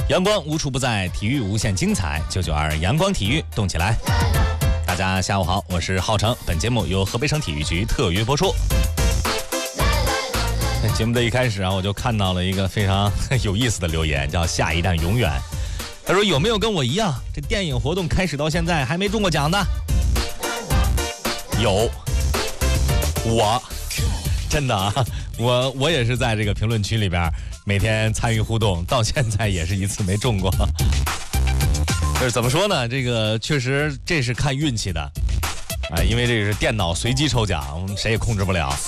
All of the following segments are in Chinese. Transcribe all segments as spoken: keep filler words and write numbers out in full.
阳光无处不在，体育无限精彩。九九二阳光体育，动起来！大家下午好，我是浩成。本节目由河北省体育局特约播出。节目的一开始啊，我就看到了一个非常有意思的留言，叫下一站永远。他说有没有跟我一样，这电影活动开始到现在还没中过奖的？有，我真的啊，我我也是在这个评论区里边每天参与互动，到现在也是一次没中过。就是怎么说呢？这个确实这是看运气的啊，因为这是电脑随机抽奖，我们谁也控制不了。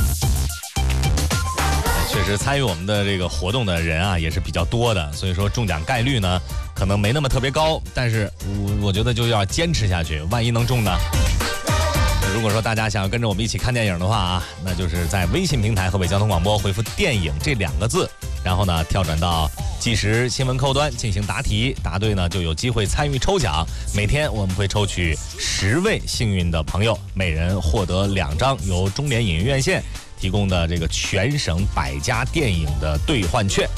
确实参与我们的这个活动的人啊也是比较多的，所以说中奖概率呢可能没那么特别高，但是我我觉得就要坚持下去，万一能中呢？如果说大家想要跟着我们一起看电影的话啊，那就是在微信平台河北交通广播回复电影这两个字，然后呢跳转到即时新闻客户端进行答题，答对呢就有机会参与抽奖。每天我们会抽取十位幸运的朋友，每人获得两张由中联影业院线提供的这个全省百家电影的兑换券。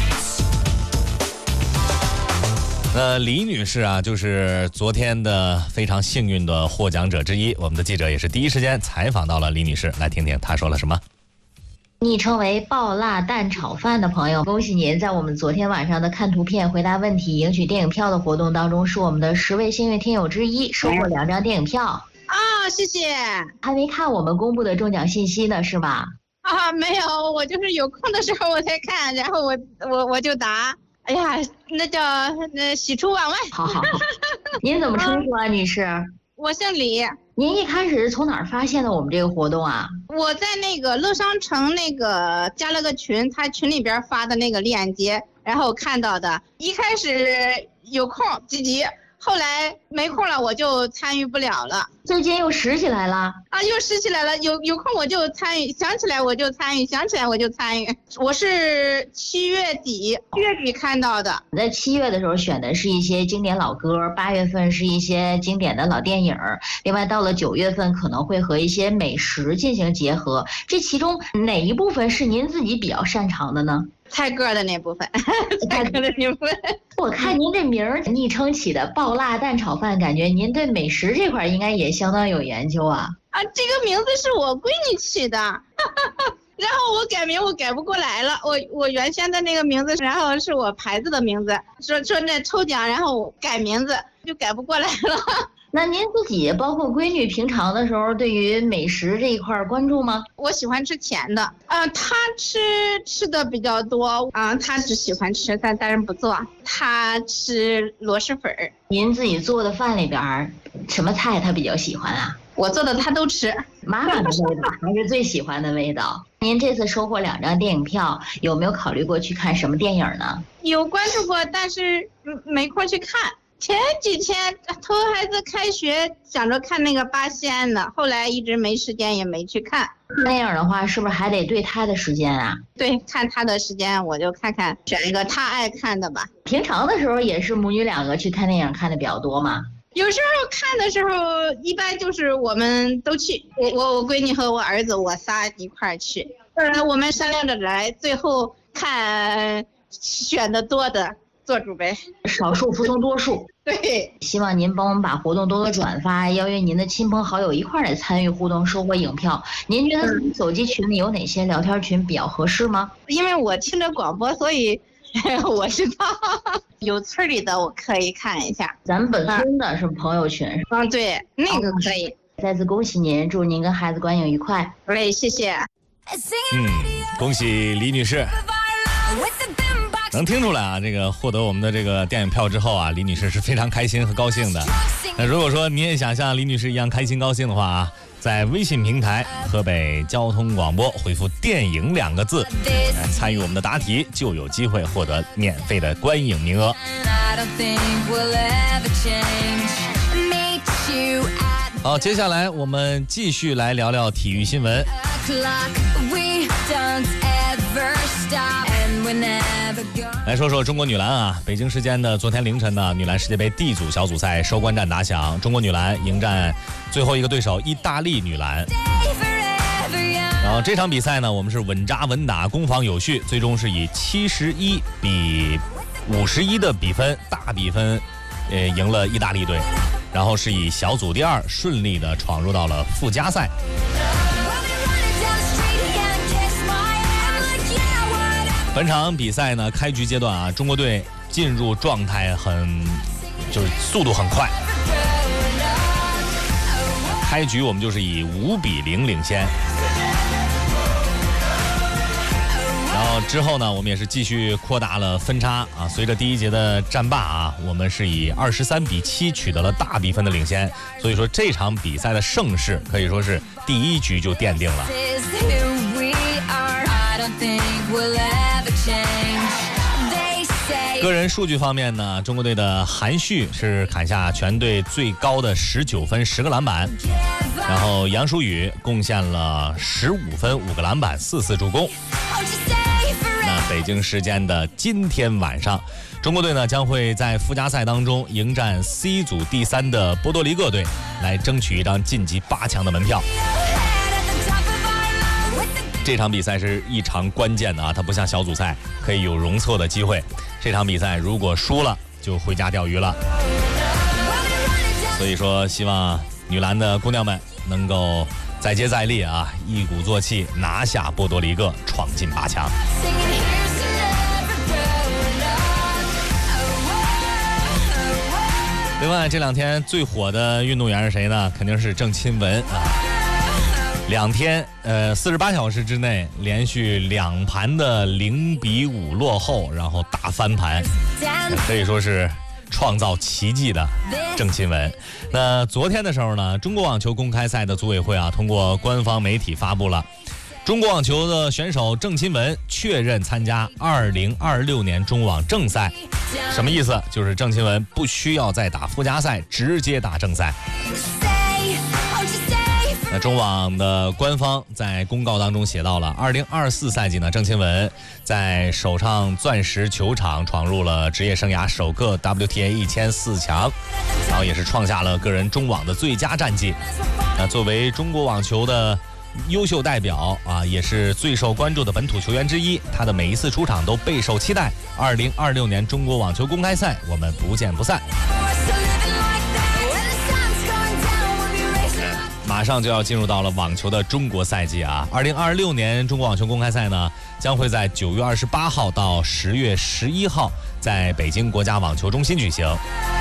那李女士啊，就是昨天的非常幸运的获奖者之一。我们的记者也是第一时间采访到了李女士，来听听她说了什么。 昵称为爆辣蛋炒饭的朋友，恭喜您在我们昨天晚上的看图片回答问题赢取电影票的活动当中，是我们的十位幸运听友之一，收获两张电影票。 啊，谢谢。 还没看我们公布的中奖信息呢，是吧？ 啊，没有，我就是有空的时候我才看，然后我我我就答。哎呀，那叫那喜出望外。 好好好，您怎么称呼啊，女士？ 我姓李。 您一开始是从哪儿发现的我们这个活动啊？ 我在那个乐商城那个加了个群，他群里边发的那个链接，然后看到的。一开始有空积极，后来没空了，我就参与不了了。 最近又拾起来了啊，又拾起来了。有有空我就参与，想起来我就参与，想起来我就参与。我是七月底月底看到的。 在七月的时候选的是一些经典老歌，八月份是一些经典的老电影，另外到了九月份可能会和一些美食进行结合。这其中哪一部分是您自己比较擅长的呢？ 猜歌的那部分，猜歌的那部分。 我看您这名儿昵称起的爆辣蛋炒饭，感觉您对美食这块应该也相当有研究啊。 啊，这个名字是我闺女起的，然后我改名我改不过来了，我我原先的那个名字，然后是我牌子的名字，说说那抽奖，然后改名字就改不过来了。 那您自己包括闺女平常的时候对于美食这一块关注吗？ 我喜欢吃甜的，呃，她吃吃的比较多啊、呃，她只喜欢吃，但但是不做。她吃螺蛳粉儿。 您自己做的饭里边什么菜她比较喜欢啊？ 我做的她都吃， 妈妈的味道还是最喜欢的味道。您这次收获两张电影票，有没有考虑过去看什么电影呢？ 有关注过，但是没空去看。前几天头孩子开学，想着看那个八仙呢，后来一直没时间，也没去看。 电影的话，是不是还得对他的时间啊？ 对，看他的时间，我就看看选一个他爱看的吧。 平常的时候也是母女两个去看电影看的比较多吗？ 有时候看的时候，一般就是我们都去，我我我闺女和我儿子，我仨一块儿去。呃，我们商量着来，最后看选的多的做主呗， 少数服从多数。 对， 希望您帮我们把活动多多转发，邀约您的亲朋好友一块儿来参与互动，收获影票。您觉得手机群里有哪些聊天群比较合适吗？ 因为我听着广播，所以我知道有村里的我可以看一下。 咱们本村的是朋友群。 嗯，对，那个可以。 再次恭喜您，祝您跟孩子观影愉快。 对，谢谢。 嗯，恭喜李女士。能听出来啊，这个获得我们的这个电影票之后啊，李女士是非常开心和高兴的。那如果说你也想像李女士一样开心高兴的话啊，在微信平台河北交通广播回复电影两个字，参与我们的答题，就有机会获得免费的观影名额。好，接下来我们继续来聊聊体育新闻。来说说中国女篮啊，北京时间的昨天凌晨呢，女篮世界杯 D 组小组赛收官战打响，中国女篮迎战最后一个对手意大利女篮。然后这场比赛呢，我们是稳扎稳打，攻防有序，最终是以七十一比五十一的比分，大比分，呃，赢了意大利队，然后是以小组第二顺利的闯入到了附加赛。本场比赛呢，开局阶段啊，中国队进入状态很，就是速度很快。开局我们就是以五比零领先，然后之后呢，我们也是继续扩大了分差啊。随着第一节的战罢啊，我们是以二十三比七取得了大比分的领先。所以说这场比赛的胜势可以说是第一局就奠定了。个人数据方面呢，中国队的韩旭是砍下全队最高的十九分十个篮板，然后杨舒宇贡献了十五分五个篮板四次助攻。那北京时间的今天晚上，中国队呢将会在附加赛当中迎战 C 组第三的波多黎各队，来争取一张晋级八强的门票。这场比赛是异常关键的啊，它不像小组赛可以有容错的机会。这场比赛如果输了，就回家钓鱼了。所以说，希望女篮的姑娘们能够再接再厉啊，一鼓作气拿下波多黎各，闯进八强。另外，这两天最火的运动员是谁呢？肯定是郑钦文啊。两天，呃，四十八小时之内连续两盘的零比五落后，然后大翻盘，可以说是创造奇迹的郑钦文。那昨天的时候呢，中国网球公开赛的组委会啊，通过官方媒体发布了，中国网球的选手郑钦文确认参加二零二六年中网正赛。什么意思？就是郑钦文不需要再打附加赛，直接打正赛。那中网的官方在公告当中写到了，二零二四赛季呢，郑钦文在首唱钻石球场闯入了职业生涯首个 W T A 一千四强，然后也是创下了个人中网的最佳战绩。那作为中国网球的优秀代表啊，也是最受关注的本土球员之一，他的每一次出场都备受期待。二零二六年中国网球公开赛，我们不见不散。马上就要进入到了网球的中国赛季啊！二零二六年中国网球公开赛呢，将会在九月二十八号到十月十一号在北京国家网球中心举行。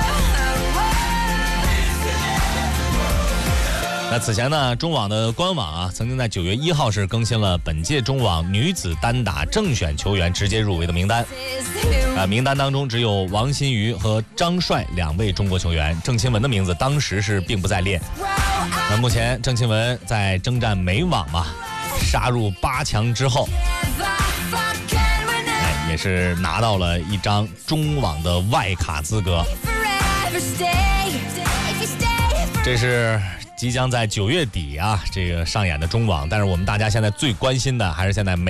那此前呢，中网的官网啊，曾经在九月一号是更新了本届中网女子单打正选球员直接入围的名单。啊，名单当中只有王欣瑜和张帅两位中国球员，郑钦文的名字当时是并不在列。那目前郑钦文在征战美网嘛，杀入八强之后，哎，也是拿到了一张中网的外卡资格。这是即将在九月底啊，这个上演的中网，但是我们大家现在最关心的还是现在美